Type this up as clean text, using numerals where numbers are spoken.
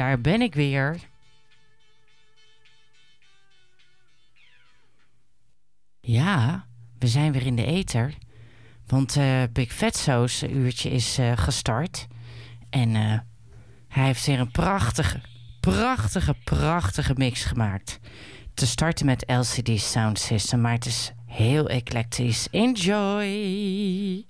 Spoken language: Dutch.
daar ben ik weer. Ja, we zijn weer in de ether. Want Big Fatso's uurtje is gestart. En hij heeft weer een prachtige mix gemaakt. Te starten met LCD Sound System, maar het is heel eclectisch. Enjoy!